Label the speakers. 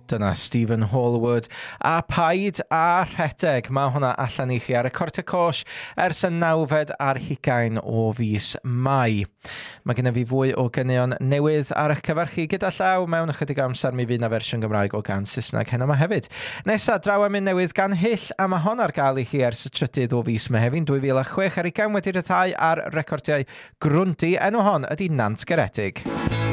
Speaker 1: Dyna Stephen Hallwood a Paid a Rhedeg. Mae hwnna allan i chi ar y Corte Cosh ers y 9 ar 20 o fis Mai. Mae gennym fi fwy o gynion newydd ar eich cyfarchu gyda llaw mewn ychydig amser mi fydd na fersiwn Gymraeg o gan Saesneg heno yma hefyd. Nesa, draw am un newydd gan Hyll a mae hon ar gael i chi ers y 3 o fis Mehefin 2006 ar 20 wedi rhyddhau ar recordiau Grundy. Enw hon ydy Nant Garedig.